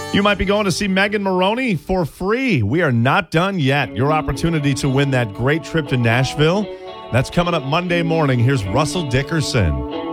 You might be going to see Megan Maroney for free. We are not done yet. Your opportunity to win that great trip to Nashville, that's coming up Monday morning. Here's Russell Dickerson.